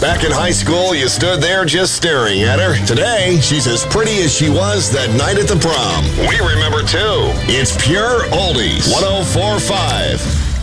Back in high school, you stood there just staring at her. Today, she's as pretty as she was that night at the prom. We remember too. It's Pure Oldies 104.5.